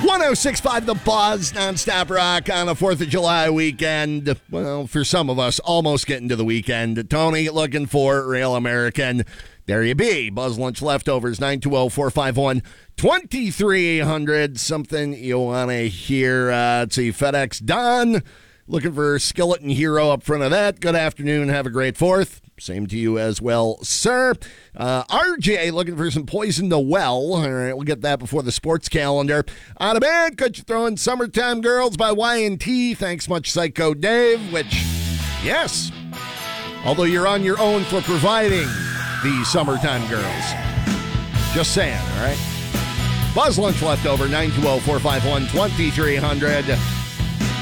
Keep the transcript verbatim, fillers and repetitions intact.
one oh six point five The Buzz, nonstop rock on a fourth of July weekend. Well, for some of us, almost getting to the weekend. Tony looking for Real American. There you be. Buzz Lunch Leftovers, nine two zero, four five one, two three zero zero. Something you want to hear. Uh, let's see, FedEx Don looking for Skeleton Hero up front of that. Good afternoon. Have a great fourth. Same to you as well, sir. Uh, R J looking for some Poison the Well. All right, we'll get that before the sports calendar. On a band, could you throw in Summertime Girls by Y and T? Thanks much, Psycho Dave, which, yes, although you're on your own for providing the Summertime Girls. Just saying, all right? Buzz Lunch Leftover, nine two zero, four five one, two three zero zero.